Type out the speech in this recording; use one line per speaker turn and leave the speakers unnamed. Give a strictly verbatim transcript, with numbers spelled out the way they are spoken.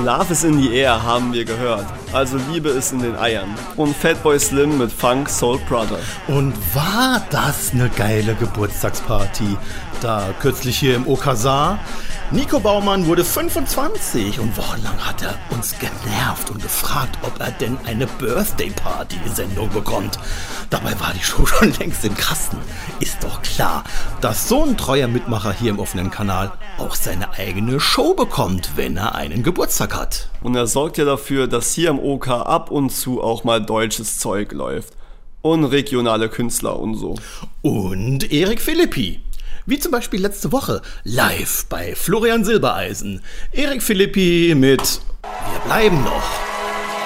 Love is in the air haben wir gehört, also Liebe ist in den Eiern. Und Fatboy Slim mit Funk Soul Brother.
Und war das eine geile Geburtstagsparty? Da kürzlich hier im Okazar. Nico Baumann wurde fünfundzwanzig und wochenlang hat er uns genervt und gefragt, ob er denn eine Birthday-Party-Sendung bekommt. Dabei war die Show schon längst im Kasten. Ist doch klar, dass so ein treuer Mitmacher hier im offenen Kanal auch seine eigene Show bekommt, wenn er einen Geburtstag hat.
Und er sorgt ja dafür, dass hier im O K ab und zu auch mal deutsches Zeug läuft. Und regionale Künstler und so.
Und Erik Philippi. Wie zum Beispiel letzte Woche live bei Florian Silbereisen. Erik Philippi mit Wir bleiben noch.